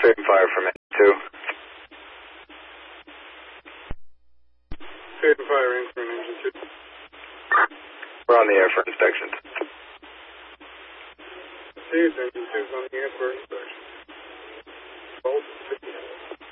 Straight and fire from engine 2. Straight and fire in from engine 2. We're on the air for inspection. Engine 2's on the air for inspection. Bolt 50.